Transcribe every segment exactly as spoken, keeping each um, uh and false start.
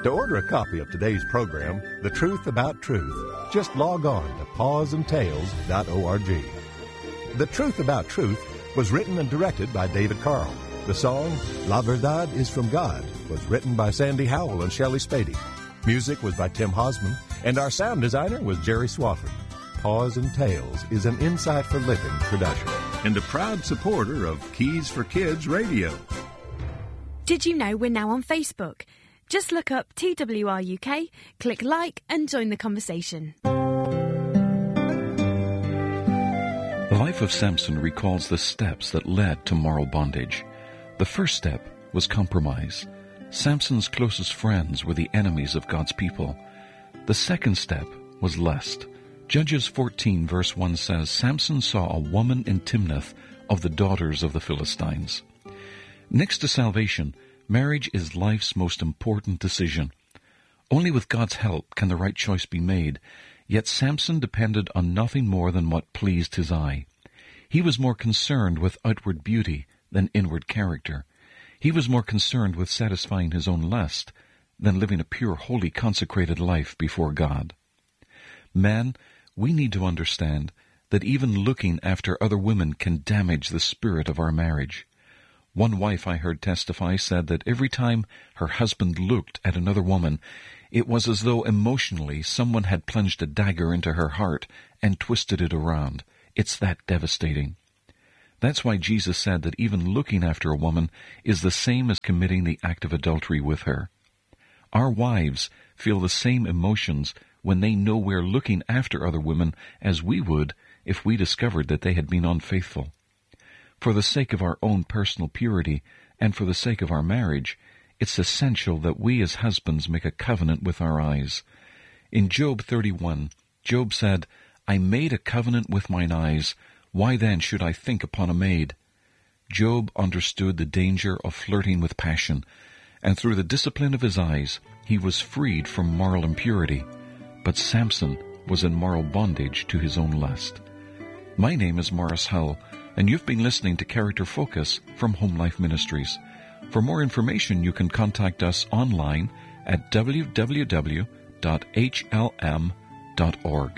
To order a copy of today's program, The Truth About Truth, just log on to paws and tails dot org. The Truth About Truth was written and directed by David Carl. The song, La Verdad is from God, was written by Sandy Howell and Shelley Spady. Music was by Tim Hosman, and our sound designer was Jerry Swafford. Paws and Tails is an Insight for Living production. And a proud supporter of Keys for Kids Radio. Did you know we're now on Facebook? Just look up T W R U K, click like and join the conversation. The life of Samson recalls the steps that led to moral bondage. The first step was compromise. Samson's closest friends were the enemies of God's people. The second step was lust. Judges fourteen verse one says, Samson saw a woman in Timnath of the daughters of the Philistines. Next to salvation, marriage is life's most important decision. Only with God's help can the right choice be made, yet Samson depended on nothing more than what pleased his eye. He was more concerned with outward beauty than inward character. He was more concerned with satisfying his own lust than living a pure, holy, consecrated life before God. Men, we need to understand that even looking after other women can damage the spirit of our marriage. One wife I heard testify said that every time her husband looked at another woman, it was as though emotionally someone had plunged a dagger into her heart and twisted it around. It's that devastating. That's why Jesus said that even looking after a woman is the same as committing the act of adultery with her. Our wives feel the same emotions when they know we're looking after other women as we would if we discovered that they had been unfaithful. For the sake of our own personal purity and for the sake of our marriage, it's essential that we as husbands make a covenant with our eyes. In Job thirty-one, Job said, I made a covenant with mine eyes. Why then should I think upon a maid? Job understood the danger of flirting with passion, and through the discipline of his eyes, he was freed from moral impurity. But Samson was in moral bondage to his own lust. My name is Morris Hull, and you've been listening to Character Focus from Home Life Ministries. For more information, you can contact us online at w w w dot h l m dot org.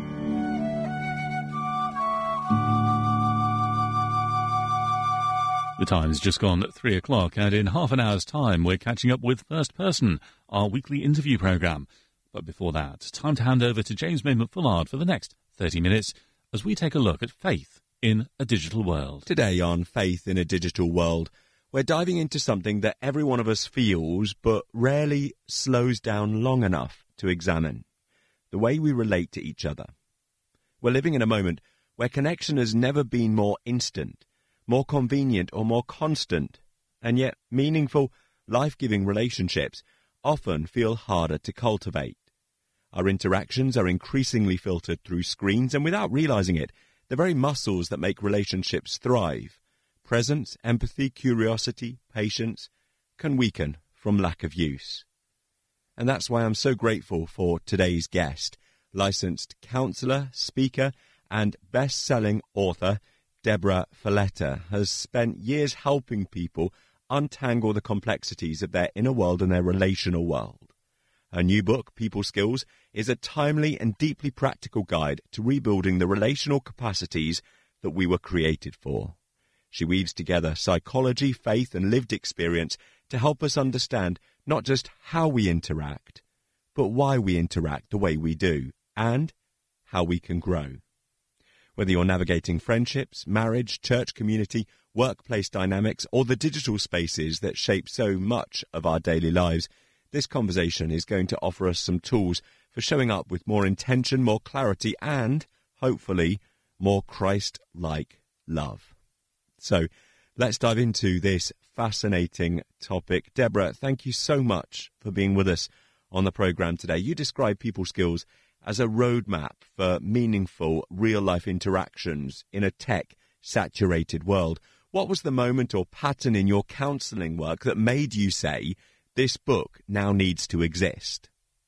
The time's just gone at three o'clock, and in half an hour's time, we're catching up with First Person, our weekly interview programme. But before that, time to hand over to James May McFullard for the next thirty minutes as we take a look at faith in a digital world. Today on Faith in a Digital World, we're diving into something that every one of us feels but rarely slows down long enough to examine: the way we relate to each other. We're living in a moment where connection has never been more instant, more convenient or more constant, and yet meaningful, life-giving relationships often feel harder to cultivate. Our interactions are increasingly filtered through screens, and without realizing it, the very muscles that make relationships thrive, presence, empathy, curiosity, patience, can weaken from lack of use. And that's why I'm so grateful for today's guest, licensed counselor, speaker, and best-selling author Deborah Folletta has spent years helping people untangle the complexities of their inner world and their relational world. Her new book, People Skills, is a timely and deeply practical guide to rebuilding the relational capacities that we were created for. She weaves together psychology, faith, and lived experience to help us understand not just how we interact, but why we interact the way we do, and how we can grow. Whether you're navigating friendships, marriage, church community, workplace dynamics, or the digital spaces that shape so much of our daily lives, this conversation is going to offer us some tools for showing up with more intention, more clarity, and, hopefully, more Christ-like love. So, let's dive into this fascinating topic. Deborah, thank you so much for being with us on the program today. You describe People Skills as a roadmap for meaningful, real-life interactions in a tech-saturated world. What was the moment or pattern in your counselling work that made you say, this book now needs to exist?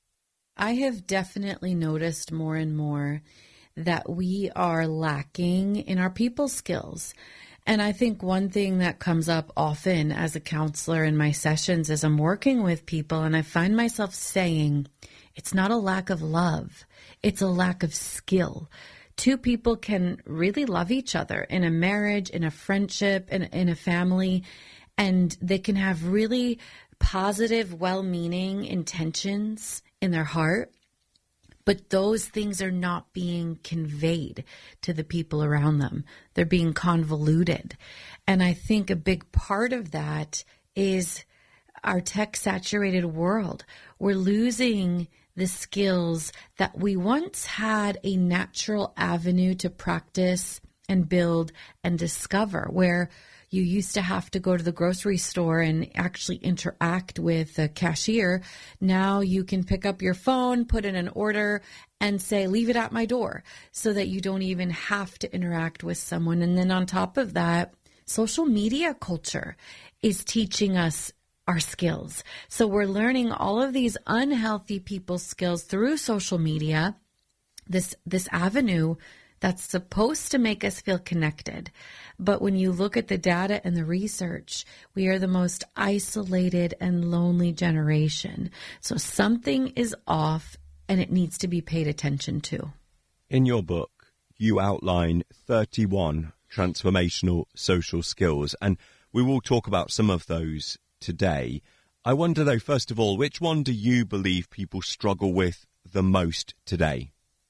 I have definitely noticed more and more that we are lacking in our people skills. And I think one thing that comes up often as a counselor in my sessions is I'm working with people and I find myself saying, it's not a lack of love, it's a lack of skill. Two people can really love each other in a marriage, in a friendship, in, in a family, and they can have really positive, well-meaning intentions in their heart, but those things are not being conveyed to the people around them. They're being convoluted. And I think a big part of that is our tech-saturated world. We're losing the skills that we once had a natural avenue to practice and build and discover, where you used to have to go to the grocery store and actually interact with the cashier. Now you can pick up your phone, put in an order, and say, leave it at my door, so that you don't even have to interact with someone. And then on top of that, social media culture is teaching us our skills. So we're learning all of these unhealthy people skills through social media, this this avenue that's supposed to make us feel connected. But when you look at the data and the research, we are the most isolated and lonely generation. So something is off and it needs to be paid attention to. In your book, you outline thirty-one transformational social skills, and we will talk about some of those today. I wonder, though, first of all, which one do you believe people struggle with the most today?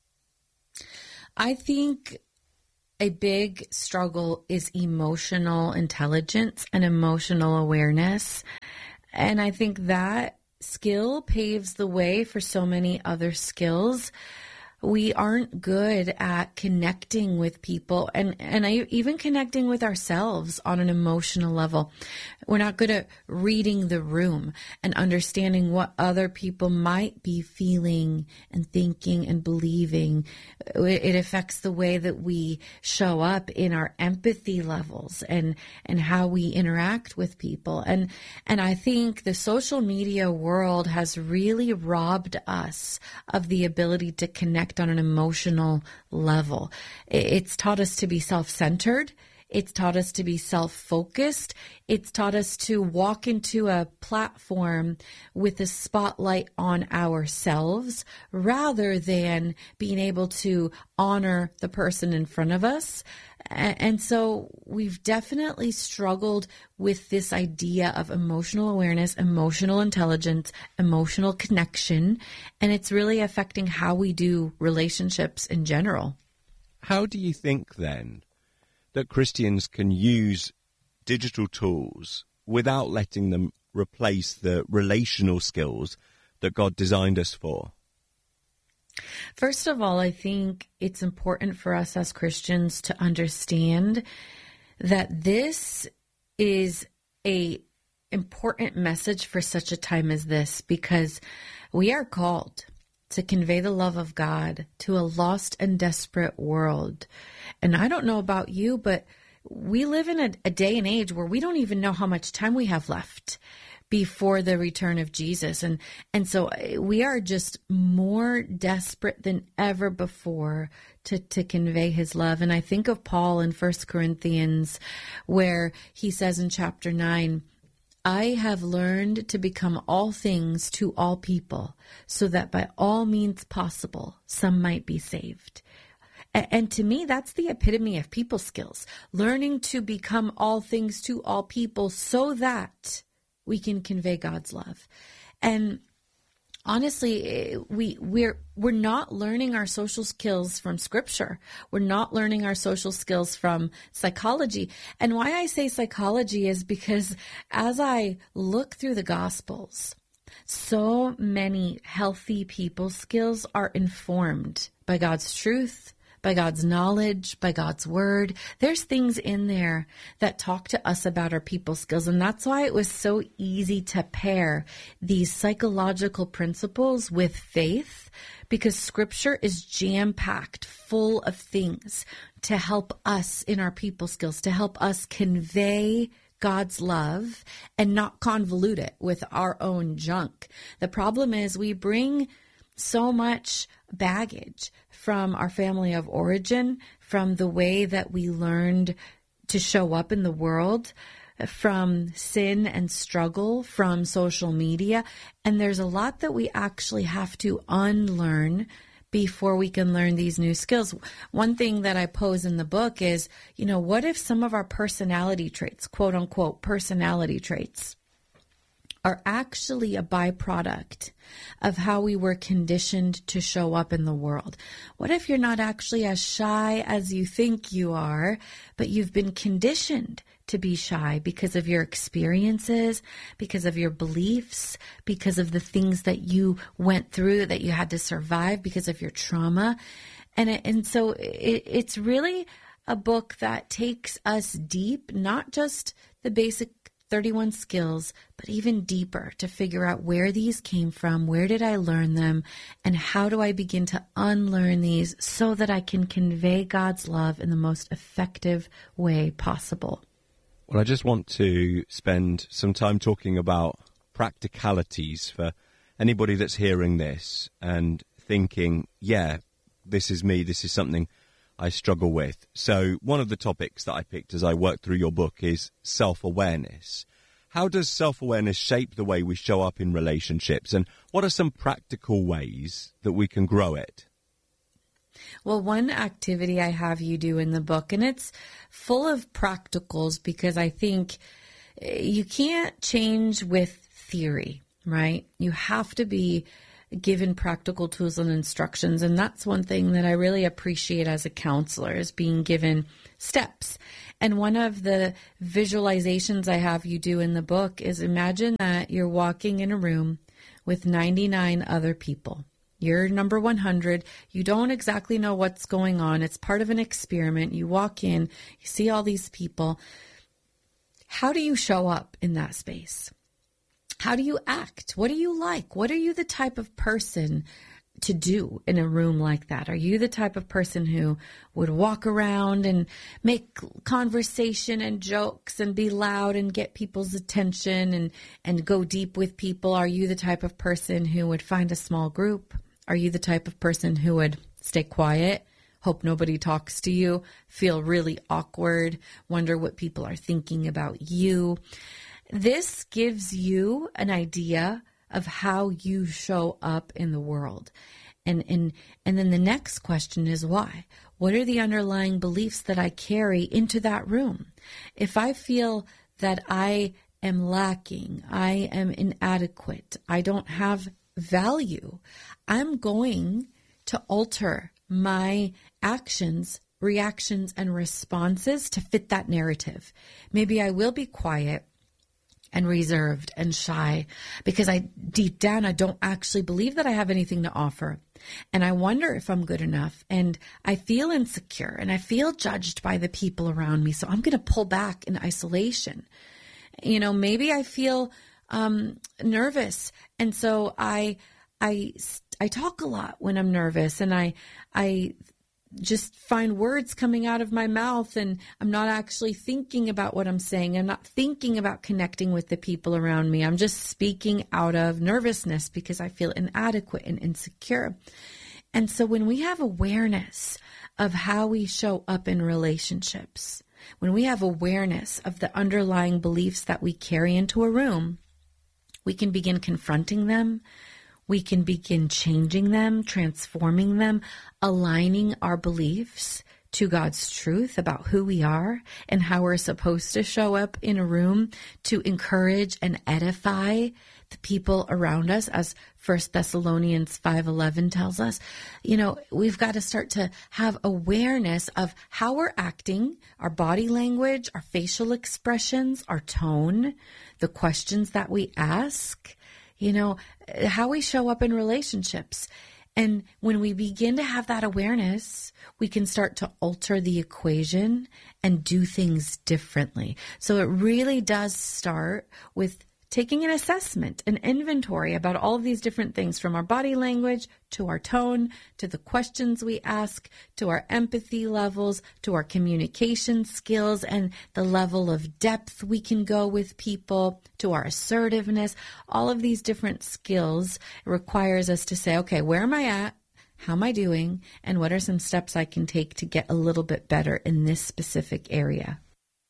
I think a big struggle is emotional intelligence and emotional awareness. And I think that skill paves the way for so many other skills. We aren't good at connecting with people and, and I, even connecting with ourselves on an emotional level. We're not good at reading the room and understanding what other people might be feeling and thinking and believing. It affects the way that we show up in our empathy levels and, and how we interact with people. And, and I think the social media world has really robbed us of the ability to connect on an emotional level. It's taught us to be self-centered. It's taught us to be self-focused. It's taught us to walk into a platform with a spotlight on ourselves rather than being able to honor the person in front of us. And so we've definitely struggled with this idea of emotional awareness, emotional intelligence, emotional connection, and it's really affecting how we do relationships in general. How do you think, then, that Christians can use digital tools without letting them replace the relational skills that God designed us for? First of all, I think it's important for us as Christians to understand that this is a important message for such a time as this, because we are called to convey the love of God to a lost and desperate world. And I don't know about you, but we live in a, a day and age where we don't even know how much time we have left before the return of Jesus. And, and so we are just more desperate than ever before to, to convey his love. And I think of Paul in First Corinthians, where he says in chapter nine, I have learned to become all things to all people, so that by all means possible, some might be saved. And to me, that's the epitome of people skills, learning to become all things to all people so that we can convey God's love. And honestly, we, we're, we're not learning our social skills from Scripture. We're not learning our social skills from psychology. And why I say psychology is because as I look through the Gospels, so many healthy people skills are informed by God's truth, by God's knowledge, by God's word. There's things in there that talk to us about our people skills. And that's why it was so easy to pair these psychological principles with faith, because Scripture is jam-packed full of things to help us in our people skills, to help us convey God's love and not convolute it with our own junk. The problem is we bring so much baggage from our family of origin, from the way that we learned to show up in the world, from sin and struggle, from social media. And there's a lot that we actually have to unlearn before we can learn these new skills. One thing that I pose in the book is, you know, what if some of our personality traits, quote unquote, personality traits, are actually a byproduct of how we were conditioned to show up in the world? What if you're not actually as shy as you think you are, but you've been conditioned to be shy because of your experiences, because of your beliefs, because of the things that you went through, that you had to survive, because of your trauma? And it, and so it, it's really a book that takes us deep, not just the basic thirty-one skills, but even deeper to figure out where these came from, where did I learn them, and how do I begin to unlearn these so that I can convey God's love in the most effective way possible. Well, I just want to spend some time talking about practicalities for anybody that's hearing this and thinking, yeah, this is me, this is something I struggle with. So one of the topics that I picked as I worked through your book is self-awareness. How does self-awareness shape the way we show up in relationships, and what are some practical ways that we can grow it? Well, one activity I have you do in the book, and it's full of practicals because I think you can't change with theory, right? You have to be given practical tools and instructions. And that's one thing that I really appreciate as a counselor, is being given steps. And one of the visualizations I have you do in the book is, imagine that you're walking in a room with ninety-nine other people. You're number one hundred. You don't exactly know what's going on. It's part of an experiment. You walk in, you see all these people. How do you show up in that space? How do you act? What do you like? What are you the type of person to do in a room like that? Are you the type of person who would walk around and make conversation and jokes and be loud and get people's attention and, and go deep with people? Are you the type of person who would find a small group? Are you the type of person who would stay quiet, hope nobody talks to you, feel really awkward, wonder what people are thinking about you? This gives you an idea of how you show up in the world. And, and, and then the next question is why? What are the underlying beliefs that I carry into that room? If I feel that I am lacking, I am inadequate, I don't have value, I'm going to alter my actions, reactions, and responses to fit that narrative. Maybe I will be quiet and reserved and shy because I deep down I don't actually believe that I have anything to offer, and I wonder if I'm good enough, and I feel insecure and I feel judged by the people around me, so I'm going to pull back in isolation. You know, maybe I feel um, nervous, and so I I I talk a lot when I'm nervous, and I I just find words coming out of my mouth, and I'm not actually thinking about what I'm saying. I'm not thinking about connecting with the people around me. I'm just speaking out of nervousness because I feel inadequate and insecure. And so when we have awareness of how we show up in relationships, when we have awareness of the underlying beliefs that we carry into a room, we can begin confronting them. We can begin changing them, transforming them, aligning our beliefs to God's truth about who we are and how we're supposed to show up in a room to encourage and edify the people around us, as First Thessalonians five eleven tells us. You know, we've got to start to have awareness of how we're acting, our body language, our facial expressions, our tone, the questions that we ask, you know, how we show up in relationships. And when we begin to have that awareness, we can start to alter the equation and do things differently. So it really does start with taking an assessment, an inventory about all of these different things, from our body language to our tone, to the questions we ask, to our empathy levels, to our communication skills and the level of depth we can go with people, to our assertiveness. All of these different skills requires us to say, okay, where am I at? How am I doing? And what are some steps I can take to get a little bit better in this specific area?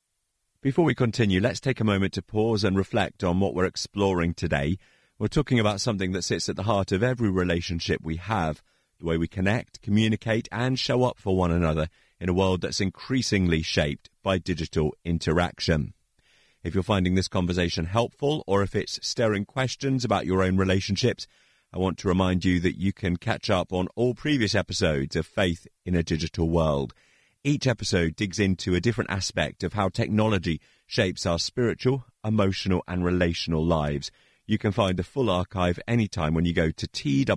Before we continue, let's take a moment to pause and reflect on what we're exploring today. We're talking about something that sits at the heart of every relationship we have, the way we connect, communicate, and show up for one another in a world that's increasingly shaped by digital interaction. If you're finding this conversation helpful, or if it's stirring questions about your own relationships, I want to remind you that you can catch up on all previous episodes of Faith in a Digital World. Each episode digs into a different aspect of how technology shapes our spiritual, emotional, and relational lives. You can find the full archive anytime when you go to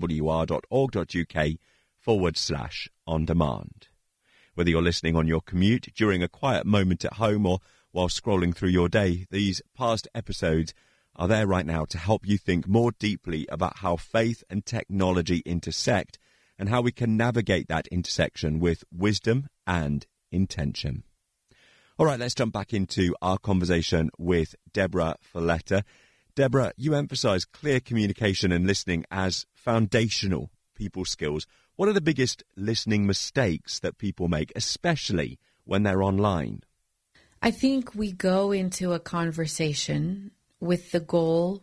twr.org.uk forward slash on demand. Whether you're listening on your commute, during a quiet moment at home, or while scrolling through your day, these past episodes are there right now to help you think more deeply about how faith and technology intersect and how we can navigate that intersection with wisdom and intention. All right, let's jump back into our conversation with Deborah Folletta. Deborah, you emphasize clear communication and listening as foundational people skills. What are the biggest listening mistakes that people make, especially when they're online? I think we go into a conversation with the goal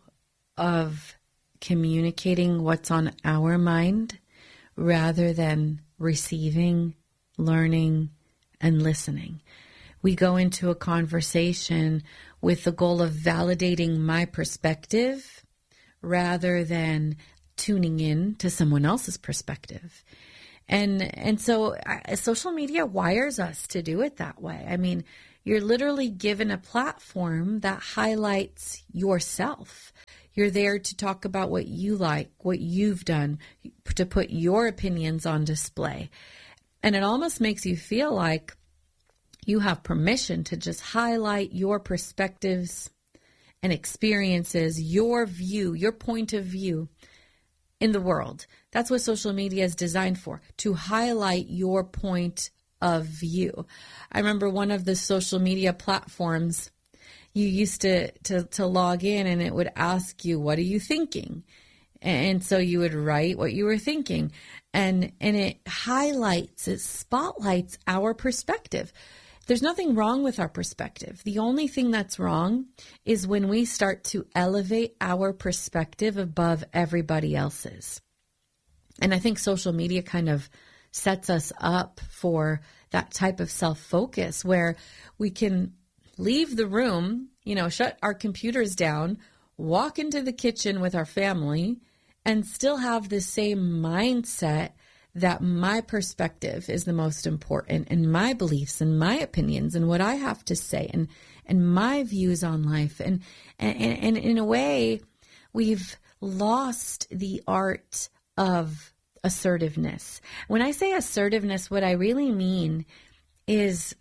of communicating what's on our mind rather than receiving, learning, and listening. We go into a conversation with the goal of validating my perspective rather than tuning in to someone else's perspective. And and so uh, social media wires us to do it that way. I mean, you're literally given a platform that highlights yourself. You're there to talk about what you like, what you've done, to put your opinions on display. And it almost makes you feel like you have permission to just highlight your perspectives and experiences, your view, your point of view in the world. That's what social media is designed for, to highlight your point of view. I remember one of the social media platforms, you used to, to, to log in and it would ask you, what are you thinking? And so you would write what you were thinking. And, and it highlights, it spotlights our perspective. There's nothing wrong with our perspective. The only thing that's wrong is when we start to elevate our perspective above everybody else's. And I think social media kind of sets us up for that type of self-focus where we can leave the room, you know, shut our computers down, walk into the kitchen with our family, and still have the same mindset that my perspective is the most important, and my beliefs and my opinions and what I have to say and and my views on life. And and, and in a way, we've lost the art of assertiveness. When I say assertiveness, what I really mean is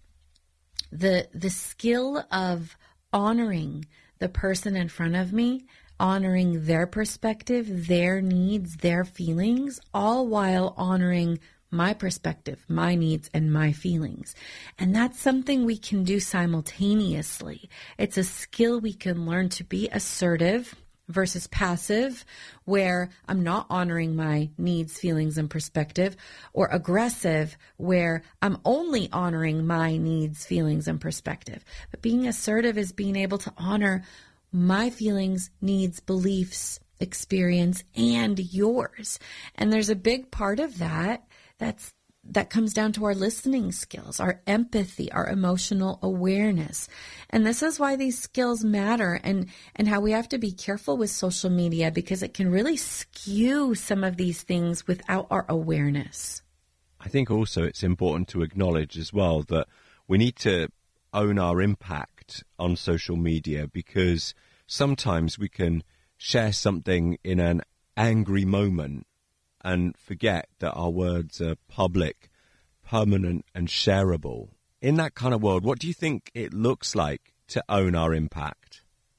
the the skill of honoring the person in front of me, honoring their perspective, their needs, their feelings, all while honoring my perspective, my needs, and my feelings. And that's something we can do simultaneously. It's a skill we can learn to be assertive versus passive, where I'm not honoring my needs, feelings, and perspective, or aggressive, where I'm only honoring my needs, feelings, and perspective. But being assertive is being able to honor my feelings, needs, beliefs, experience, and yours. And there's a big part of that that's that comes down to our listening skills, our empathy, our emotional awareness. And this is why these skills matter, and, and how we have to be careful with social media, because it can really skew some of these things without our awareness. I think also it's important to acknowledge as well that we need to own our impact on social media, because sometimes we can share something in an angry moment and forget that our words are public, permanent, and shareable. In that kind of world, what do you think it looks like to own our impact?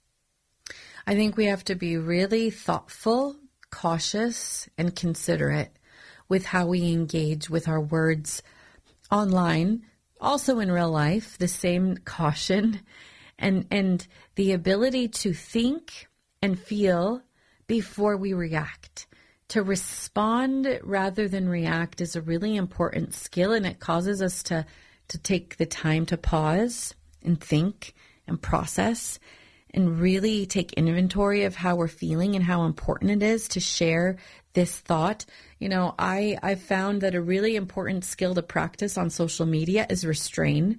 I think we have to be really thoughtful, cautious, and considerate with how we engage with our words online, also in real life, the same caution and, and the ability to think and feel before we react. To respond rather than react is a really important skill, and it causes us to, to take the time to pause and think and process and really take inventory of how we're feeling and how important it is to share this thought. You know, I, I found that a really important skill to practice on social media is restrain.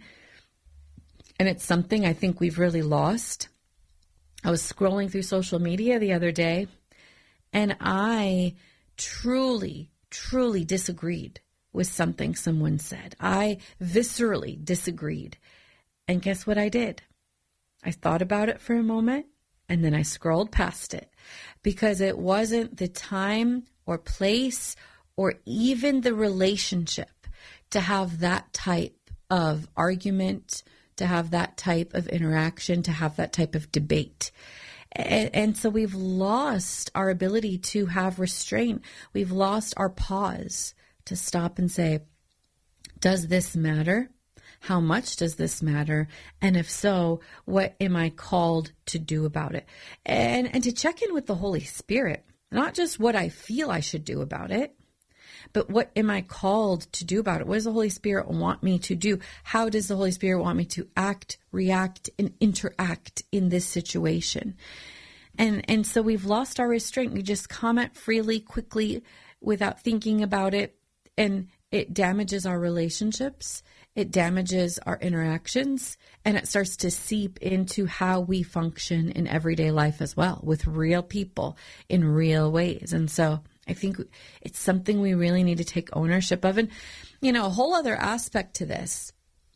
And it's something I think we've really lost. I was scrolling through social media the other day, and I truly, truly disagreed with something someone said. I viscerally disagreed. And guess what I did? I thought about it for a moment, and then I scrolled past it because it wasn't the time or place or even the relationship to have that type of argument, to have that type of interaction, to have that type of debate. And, and so we've lost our ability to have restraint. We've lost our pause to stop and say, does this matter? How much does this matter? And if so, what am I called to do about it? And, and to check in with the Holy Spirit, not just what I feel I should do about it, but what am I called to do about it? What does the Holy Spirit want me to do? How does the Holy Spirit want me to act, react, and interact in this situation? And, and so we've lost our restraint. We just comment freely, quickly, without thinking about it. And it damages our relationships. It damages our interactions, and it starts to seep into how we function in everyday life as well, with real people in real ways. And so I think it's something we really need to take ownership of. And, you know, a whole other aspect to this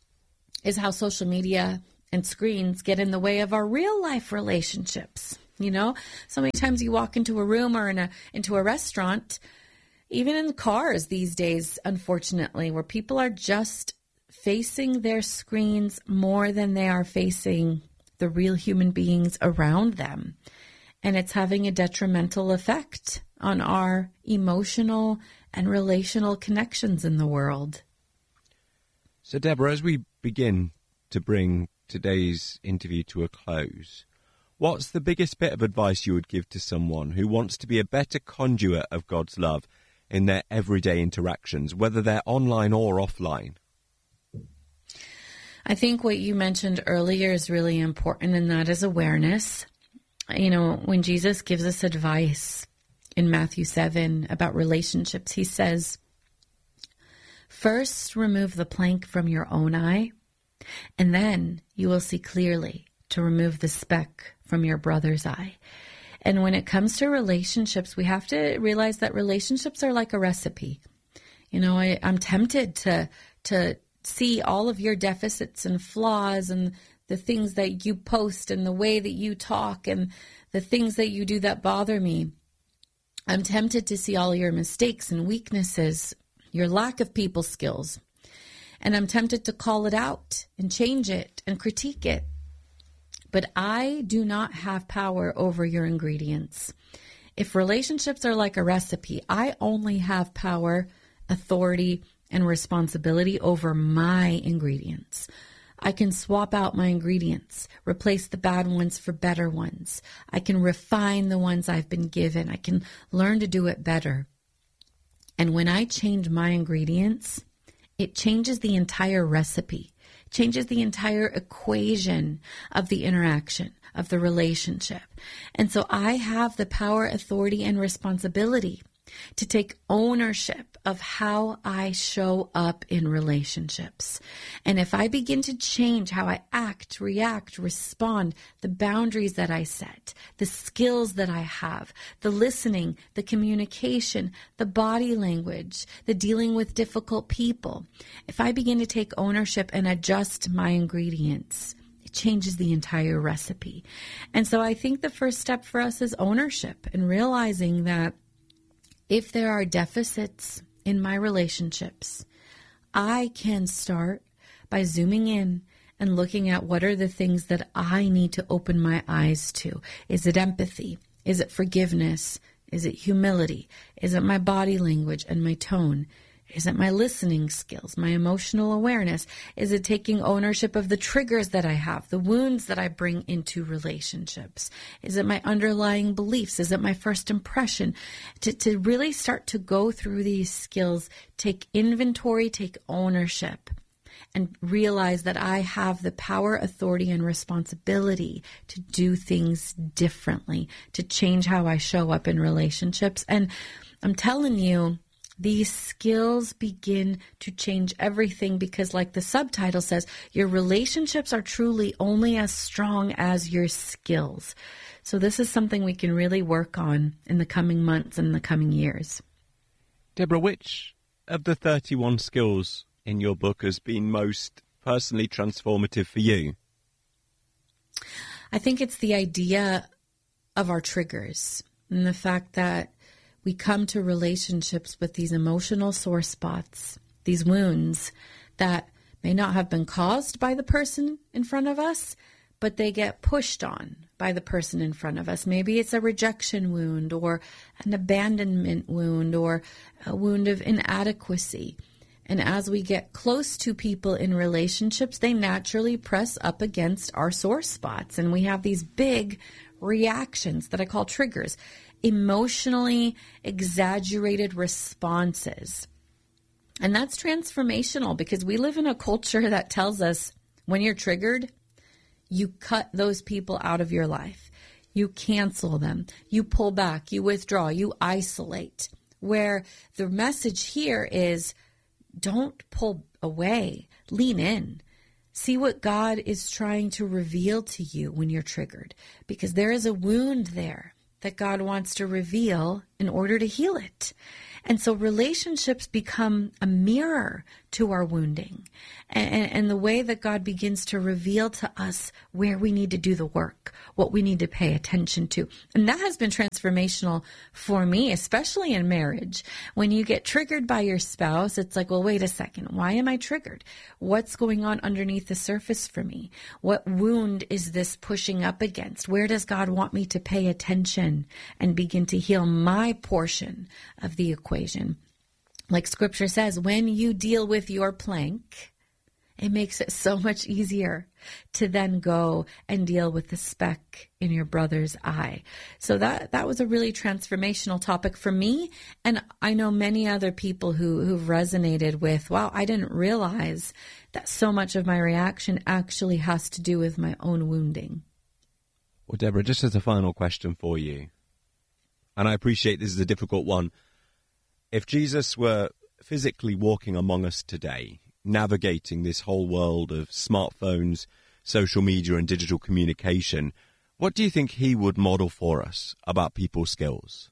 is how social media and screens get in the way of our real life relationships. You know, so many times you walk into a room or in a into a restaurant, even in cars these days, unfortunately, where people are just facing their screens more than they are facing the real human beings around them. And it's having a detrimental effect on our emotional and relational connections in the world. So, Deborah, as we begin to bring today's interview to a close, what's the biggest bit of advice you would give to someone who wants to be a better conduit of God's love in their everyday interactions, whether they're online or offline? I think what you mentioned earlier is really important, and that is awareness. You know, when Jesus gives us advice in Matthew seven about relationships, he says, first remove the plank from your own eye, and then you will see clearly to remove the speck from your brother's eye. And when it comes to relationships, we have to realize that relationships are like a recipe. You know, I, I'm tempted to to see all of your deficits and flaws and the things that you post and the way that you talk and the things that you do that bother me. I'm tempted to see all your mistakes and weaknesses, your lack of people skills. And I'm tempted to call it out and change it and critique it. But I do not have power over your ingredients. If relationships are like a recipe, I only have power, authority, and responsibility over my ingredients. I can swap out my ingredients, replace the bad ones for better ones. I can refine the ones I've been given. I can learn to do it better. And when I change my ingredients, it changes the entire recipe, changes the entire equation of the interaction, of the relationship. And so I have the power, authority, and responsibility to take ownership of how I show up in relationships. And if I begin to change how I act, react, respond, the boundaries that I set, the skills that I have, the listening, the communication, the body language, the dealing with difficult people, if I begin to take ownership and adjust my ingredients, it changes the entire recipe. And so I think the first step for us is ownership and realizing that if there are deficits in my relationships, I can start by zooming in and looking at what are the things that I need to open my eyes to. Is it empathy? Is it forgiveness? Is it humility? Is it my body language and my tone? Is it my listening skills, my emotional awareness? Is it taking ownership of the triggers that I have, the wounds that I bring into relationships? Is it my underlying beliefs? Is it my first impression? To, to really start to go through these skills, take inventory, take ownership, and realize that I have the power, authority, and responsibility to do things differently, to change how I show up in relationships. And I'm telling you, these skills begin to change everything because, like the subtitle says, your relationships are truly only as strong as your skills. So this is something we can really work on in the coming months and the coming years. Deborah, which of the thirty-one skills in your book has been most personally transformative for you? I think it's the idea of our triggers and the fact that we come to relationships with these emotional sore spots, these wounds that may not have been caused by the person in front of us, but they get pushed on by the person in front of us. Maybe it's a rejection wound or an abandonment wound or a wound of inadequacy. And as we get close to people in relationships, they naturally press up against our sore spots. And we have these big reactions that I call triggers, emotionally exaggerated responses. And that's transformational because we live in a culture that tells us when you're triggered, you cut those people out of your life. You cancel them. You pull back. You withdraw. You isolate. Where the message here is don't pull away. Lean in. See what God is trying to reveal to you when you're triggered. Because there is a wound there that God wants to reveal in order to heal it. And so relationships become a mirror to our wounding and, and the way that God begins to reveal to us where we need to do the work, what we need to pay attention to. And that has been transformational for me, especially in marriage. When you get triggered by your spouse, it's like, well, wait a second. Why am I triggered? What's going on underneath the surface for me? What wound is this pushing up against? Where does God want me to pay attention and begin to heal my portion of the equation? Like Scripture says, when you deal with your plank, it makes it so much easier to then go and deal with the speck in your brother's eye. So that that was a really transformational topic for me. And I know many other people who, who've resonated with, wow, I didn't realize that so much of my reaction actually has to do with my own wounding. Well, Deborah, just as a final question for you, and I appreciate this is a difficult one. If Jesus were physically walking among us today, navigating this whole world of smartphones, social media and digital communication, what do you think he would model for us about people's skills?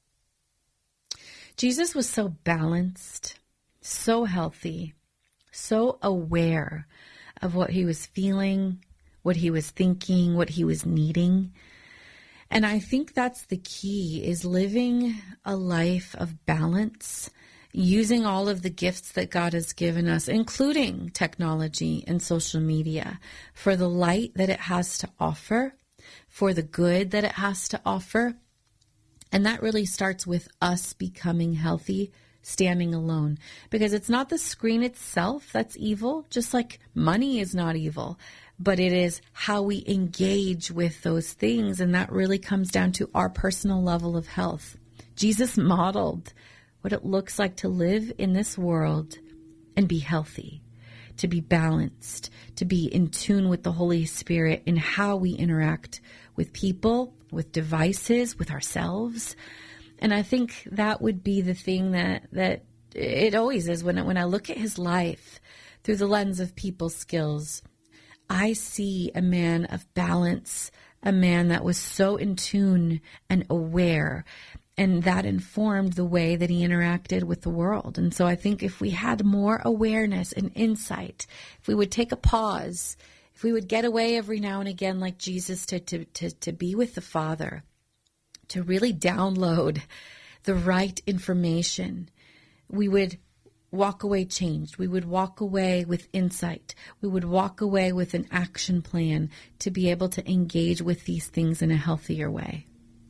Jesus was so balanced, so healthy, so aware of what he was feeling, what he was thinking, what he was needing. And I think that's the key, is living a life of balance, using all of the gifts that God has given us, including technology and social media, for the light that it has to offer, for the good that it has to offer. And that really starts with us becoming healthy, standing alone. Because it's not the screen itself that's evil, just like money is not evil. But it is how we engage with those things. And that really comes down to our personal level of health. Jesus modeled what it looks like to live in this world and be healthy, to be balanced, to be in tune with the Holy Spirit in how we interact with people, with devices, with ourselves. And I think that would be the thing that, that it always is when, when I look at his life through the lens of people's skills. I see a man of balance, a man that was so in tune and aware, and that informed the way that he interacted with the world. And so I think if we had more awareness and insight, if we would take a pause, if we would get away every now and again like Jesus to, to, to, to be with the Father, to really download the right information, we would walk away changed. We would walk away with insight. We would walk away with an action plan to be able to engage with these things in a healthier way.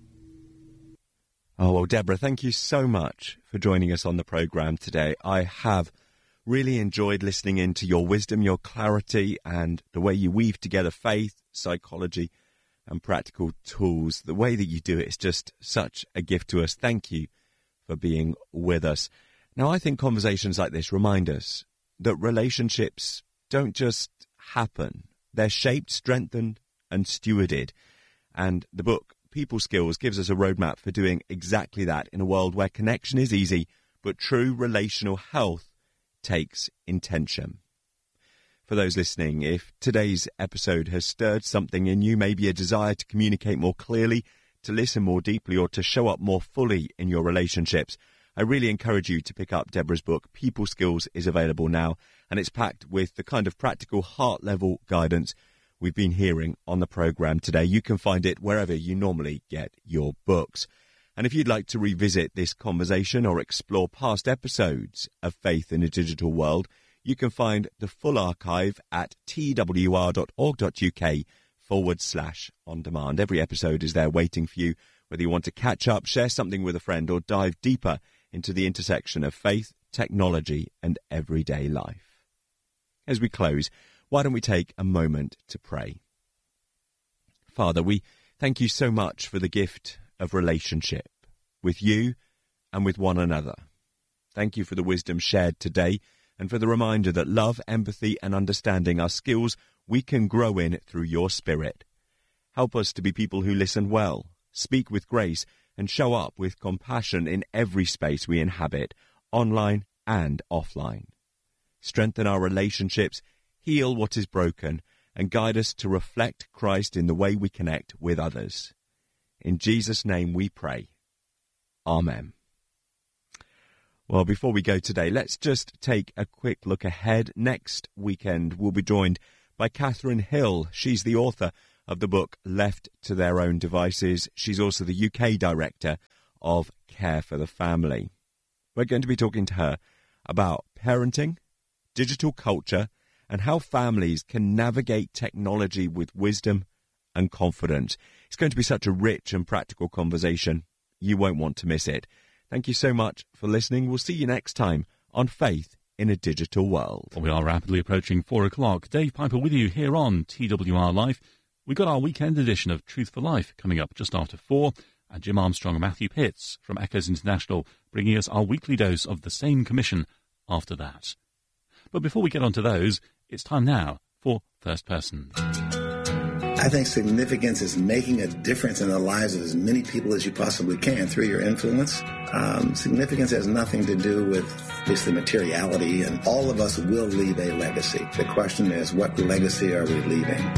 Oh, well, Deborah, thank you so much for joining us on the program today. I have really enjoyed listening into your wisdom, your clarity, and the way you weave together faith, psychology, and practical tools. The way that you do it is just such a gift to us. Thank you for being with us. Now, I think conversations like this remind us that relationships don't just happen. They're shaped, strengthened, and stewarded. And the book, People Skills, gives us a roadmap for doing exactly that in a world where connection is easy, but true relational health takes intention. For those listening, if today's episode has stirred something in you, maybe a desire to communicate more clearly, to listen more deeply, or to show up more fully in your relationships, I really encourage you to pick up Deborah's book. People Skills is available now, and it's packed with the kind of practical heart-level guidance we've been hearing on the programme today. You can find it wherever you normally get your books. And if you'd like to revisit this conversation or explore past episodes of Faith in a Digital World, you can find the full archive at twr.org.uk forward slash on demand. Every episode is there waiting for you, whether you want to catch up, share something with a friend, or dive deeper into the intersection of faith, technology, and everyday life. As we close, why don't we take a moment to pray? Father, we thank you so much for the gift of relationship with you and with one another. Thank you for the wisdom shared today and for the reminder that love, empathy, and understanding are skills we can grow in through your Spirit. Help us to be people who listen well, speak with grace, and show up with compassion in every space we inhabit, online and offline. Strengthen our relationships, heal what is broken, and guide us to reflect Christ in the way we connect with others. In Jesus' name we pray. Amen. Well, before we go today, let's just take a quick look ahead. Next weekend, we'll be joined by Catherine Hill. She's the author of the book Left to Their Own Devices. She's also the U K director of Care for the Family. We're going to be talking to her about parenting, digital culture, and how families can navigate technology with wisdom and confidence. It's going to be such a rich and practical conversation. You won't want to miss it. Thank you so much for listening. We'll see you next time on Faith in a Digital World. We are rapidly approaching four o'clock. Dave Piper with you here on T W R Live. We've got our weekend edition of Truth for Life coming up just after four, and Jim Armstrong and Matthew Pitts from Echoes International bringing us our weekly dose of the same commission after that. But before we get on to those, it's time now for First Person. I think significance is making a difference in the lives of as many people as you possibly can through your influence. Um, significance has nothing to do with just the materiality, and all of us will leave a legacy. The question is, what legacy are we leaving?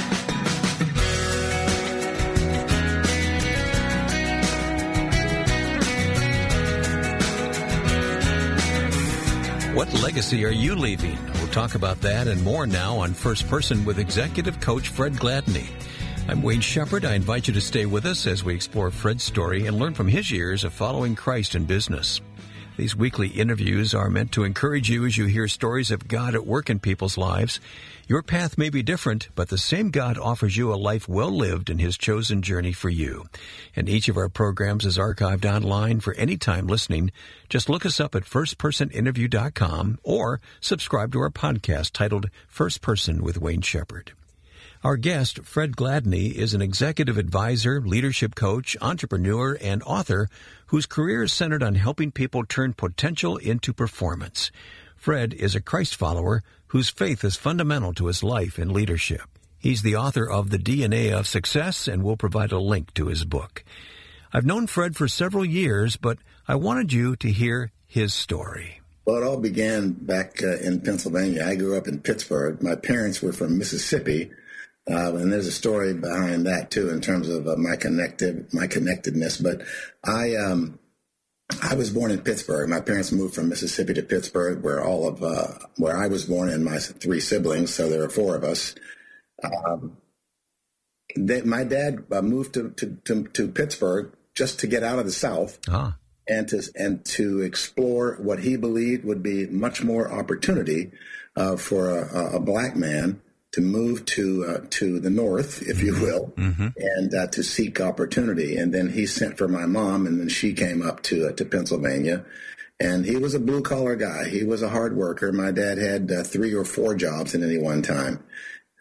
What legacy are you leaving? We'll talk about that and more now on First Person with Executive Coach Fred Gladney. I'm Wayne Shepherd. I invite you to stay with us as we explore Fred's story and learn from his years of following Christ in business. These weekly interviews are meant to encourage you as you hear stories of God at work in people's lives. Your path may be different, but the same God offers you a life well lived in His chosen journey for you. And each of our programs is archived online for any time listening. Just look us up at first person interview dot com or subscribe to our podcast titled First Person with Wayne Shepherd. Our guest, Fred Gladney, is an executive advisor, leadership coach, entrepreneur, and author whose career is centered on helping people turn potential into performance. Fred is a Christ follower whose faith is fundamental to his life and leadership. He's the author of The D N A of Success, and we'll provide a link to his book. I've known Fred for several years, but I wanted you to hear his story. Well, it all began back uh, in Pennsylvania. I grew up in Pittsburgh. My parents were from Mississippi. Uh, and there's a story behind that too, in terms of uh, my connected, my connectedness. But I, um, I was born in Pittsburgh. My parents moved from Mississippi to Pittsburgh, where all of, uh, where I was born and my three siblings. So there were four of us. Um, they, my dad uh, moved to, to, to, to Pittsburgh just to get out of the South ah. and to, and to explore what he believed would be much more opportunity, uh, for a, a black man to move to uh, to the north, if you will, mm-hmm. and uh, to seek opportunity. And then he sent for my mom, and then she came up to uh, to Pennsylvania. And he was a blue-collar guy. He was a hard worker. My dad had uh, three or four jobs at any one time.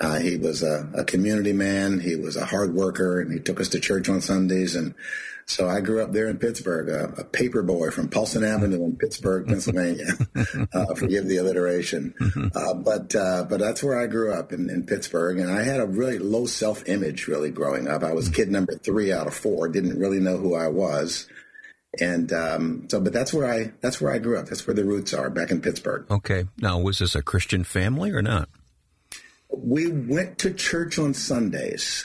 Uh, he was a, a community man. He was a hard worker, and he took us to church on Sundays. And so I grew up there in Pittsburgh, a, a paper boy from Paulson Avenue in Pittsburgh, Pennsylvania. uh, forgive the alliteration. Uh, but uh, but that's where I grew up, in, in Pittsburgh. And I had a really low self-image, really, growing up. I was kid number three out of four, didn't really know who I was. And um, so, but that's where I that's where I grew up. That's where the roots are, back in Pittsburgh. Okay. Now, was this a Christian family or not? We went to church on Sundays.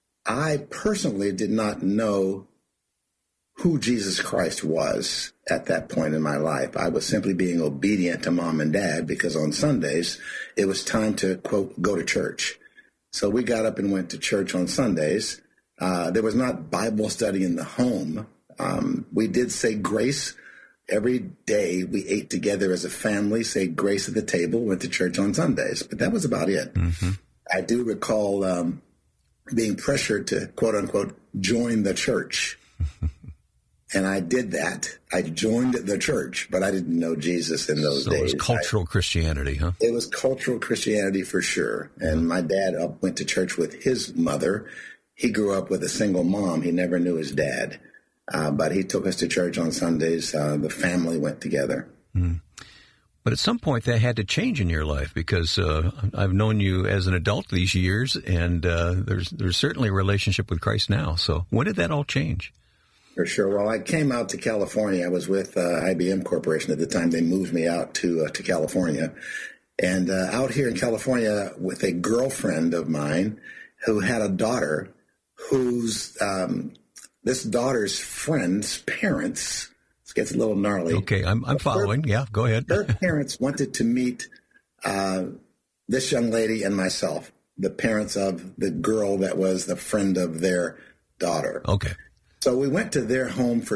I personally did not know who Jesus Christ was at that point in my life. I was simply being obedient to mom and dad because on Sundays it was time to, quote, go to church. So we got up and went to church on Sundays. Uh, there was not Bible study in the home. Um, we did say grace. Every day we ate together as a family, say grace at the table, went to church on Sundays. But that was about it. Mm-hmm. I do recall um, being pressured to, quote unquote, join the church. And I did that. I joined the church, but I didn't know Jesus in those so days. It was cultural I, Christianity, huh? It was cultural Christianity for sure. And mm-hmm. my dad up, went to church with his mother. He grew up with a single mom. He never knew his dad. Uh, but he took us to church on Sundays. Uh, the family went together. Mm. But at some point that had to change in your life because uh, I've known you as an adult these years, and uh, there's there's certainly a relationship with Christ now. So when did that all change? For sure. Well, I came out to California. I was with uh, I B M Corporation at the time. They moved me out to uh, to California. And uh, out here in California with a girlfriend of mine who had a daughter whose um, this daughter's friend's parents, this gets a little gnarly. Okay, I'm I'm following. Her, yeah, go ahead. Her parents wanted to meet uh, this young lady and myself, the parents of the girl that was the friend of their daughter. Okay. So we went to their home for